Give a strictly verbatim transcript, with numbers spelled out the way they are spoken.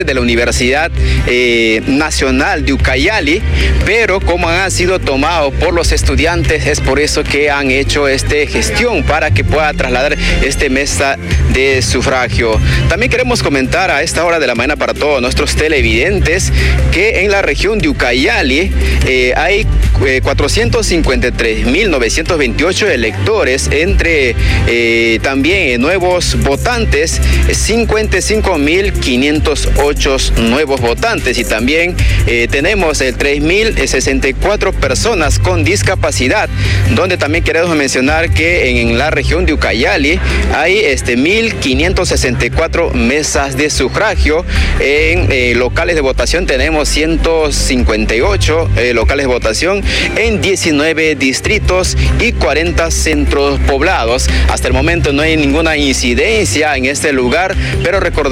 de la Universidad eh, Nacional de Ucayali, pero como han sido tomados por los estudiantes, es por eso que han hecho esta gestión para que pueda trasladar esta mesa de sufragio. También queremos comentar a esta hora de la mañana para todos nuestros televidentes que en la región de Ucayali eh, hay eh, cuatrocientos cincuenta y tres mil novecientos veintiocho electores, entre eh, también nuevos votantes, cincuenta y cinco mil quinientos ocho nuevos votantes, y también eh, tenemos el tres mil sesenta y cuatro personas con discapacidad, donde también queremos mencionar que en, en la región de Ucayali hay este, mil quinientos sesenta y cuatro mesas de sufragio. En eh, locales de votación tenemos ciento cincuenta y ocho eh, locales de votación en diecinueve distritos y cuarenta centros poblados. Hasta el momento no hay ninguna incidencia en este lugar, pero recordemos